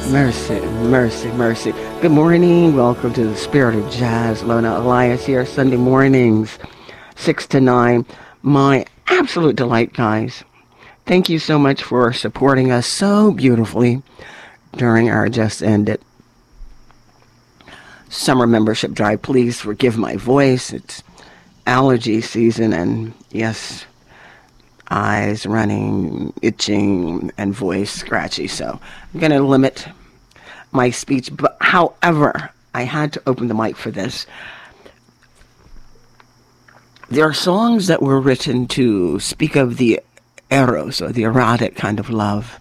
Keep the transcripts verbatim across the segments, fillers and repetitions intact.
Mercy, mercy, mercy. Good morning. Welcome to the Spirit of Jazz. Lona Elias here, Sunday mornings, six to nine. My absolute delight, guys. Thank you so much for supporting us so beautifully during our just ended summer membership drive. Please forgive my voice. It's allergy season, and yes, eyes running, itching, and voice scratchy. So I'm going to limit my speech. But however, I had to open the mic for this. There are songs that were written to speak of the eros, or the erotic kind of love,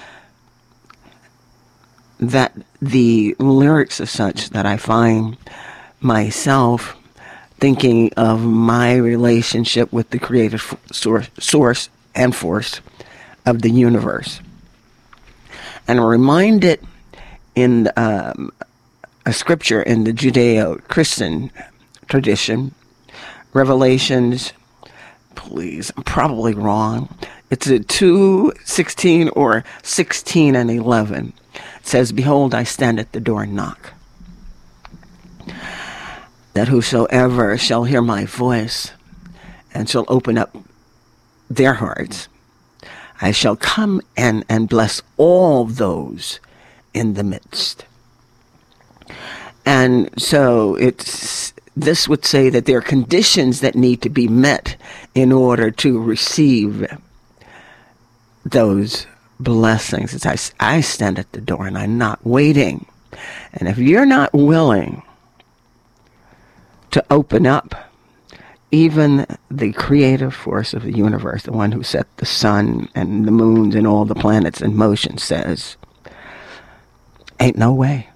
that the lyrics are such that I find myself thinking of my relationship with the creative source, source and force of the universe. And I'm reminded in um, a scripture in the Judeo-Christian tradition, Revelations, please, I'm probably wrong. It's a two sixteen or sixteen and eleven. It says, "Behold, I stand at the door and knock, that whosoever shall hear my voice and shall open up their hearts, I shall come and, and bless all those in the midst." And so it's this would say that there are conditions that need to be met in order to receive those blessings. It's I, I stand at the door and I'm not waiting. And if you're not willing to open up, even the creative force of the universe, the one who set the sun and the moons and all the planets in motion, says, ain't no way.